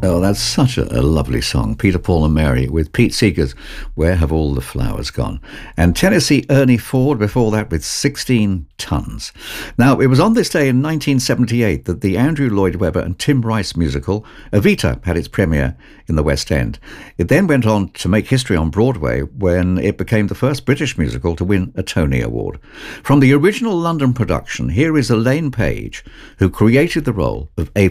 Oh, that's such a lovely song. Peter, Paul and Mary with Pete Seeger's Where Have All the Flowers Gone? And Tennessee Ernie Ford before that with 16 Tons. Now, it was on this day in 1978 that the Andrew Lloyd Webber and Tim Rice musical Evita had its premiere in the West End. It then went on to make history on Broadway when it became the first British musical to win a Tony Award. From the original London production, here is Elaine Page, who created the role of Ava